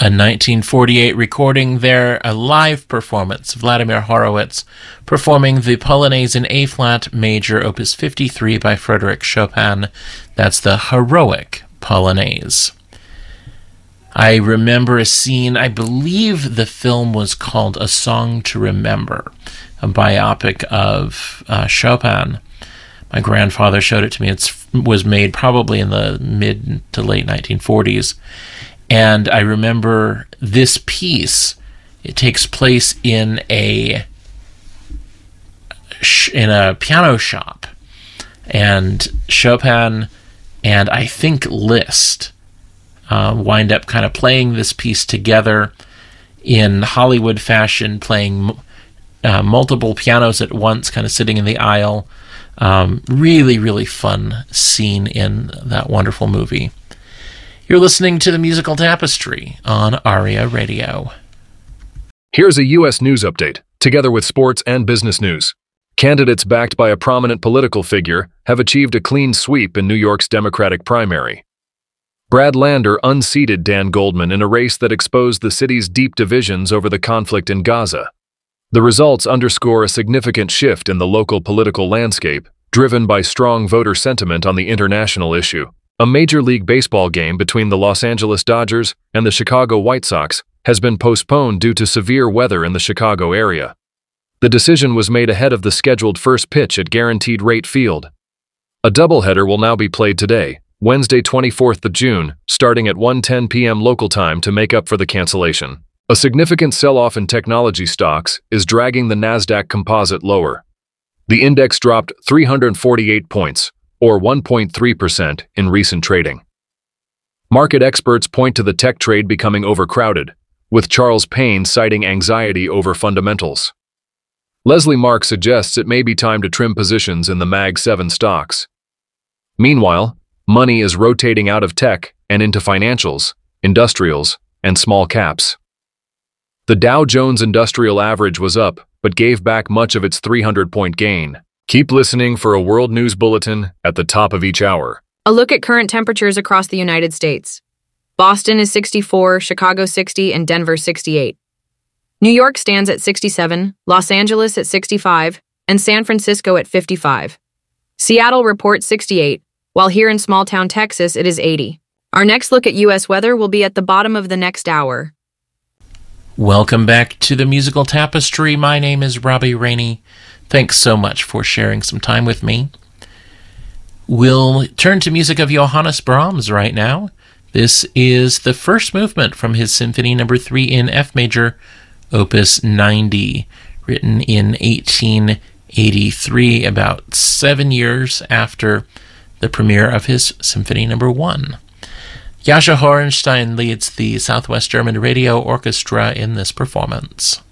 A 1948 recording there, a live performance, Vladimir Horowitz performing the Polonaise in A-flat major, opus 53 by Frédéric Chopin. That's the Heroic Polonaise. I remember a scene, I believe the film was called A Song to Remember, a biopic of Chopin. My grandfather showed it to me. It was made probably in the mid to late 1940s. And I remember this piece. It takes place in a piano shop. And Chopin and I think Liszt wind up kind of playing this piece together in Hollywood fashion, playing multiple pianos at once, kind of sitting in the aisle. Really, really fun scene in that wonderful movie. You're listening to The Musical Tapestry on ARIA Radio. Here's a U.S. news update, together with sports and business news. Candidates backed by a prominent political figure have achieved a clean sweep in New York's Democratic primary. Brad Lander unseated Dan Goldman in a race that exposed the city's deep divisions over the conflict in Gaza. The results underscore a significant shift in the local political landscape, driven by strong voter sentiment on the international issue. A Major League Baseball game between the Los Angeles Dodgers and the Chicago White Sox has been postponed due to severe weather in the Chicago area. The decision was made ahead of the scheduled first pitch at Guaranteed Rate Field. A doubleheader will now be played today, Wednesday 24th of June, starting at 1:10 p.m. local time to make up for the cancellation. A significant sell-off in technology stocks is dragging the Nasdaq Composite lower. The index dropped 348 points, or 1.3% in recent trading. Market experts point to the tech trade becoming overcrowded, with Charles Payne citing anxiety over fundamentals. Leslie Mark suggests it may be time to trim positions in the Mag 7 stocks. Meanwhile, money is rotating out of tech and into financials, industrials, and small caps. The Dow Jones Industrial Average was up, but gave back much of its 300-point gain. Keep listening for a world news bulletin at the top of each hour. A look at current temperatures across the United States. Boston is 64, Chicago 60, and Denver 68. New York stands at 67, Los Angeles at 65, and San Francisco at 55. Seattle reports 68, while here in small-town Texas it is 80. Our next look at U.S. weather will be at the bottom of the next hour. Welcome back to The Musical Tapestry. My name is Robbie Rainey. Thanks so much for sharing some time with me. We'll turn to music of Johannes Brahms right now. This is the first movement from his Symphony No. 3 in F major, opus 90, written in 1883, about 7 years after the premiere of his Symphony No. 1. Jascha Horenstein leads the Southwest German Radio Orchestra in this performance.